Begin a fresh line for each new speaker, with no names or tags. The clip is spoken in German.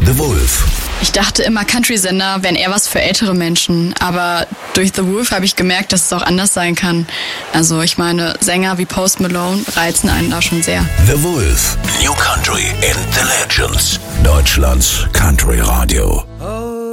The Wolf.
Ich dachte immer, Country-Sender wären eher was für ältere Menschen, aber durch The Wolf habe ich gemerkt, dass es auch anders sein kann. Also ich meine, Sänger wie Post Malone reizen einen da schon sehr.
The Wolf. New Country in the Legends. Deutschlands Country Radio.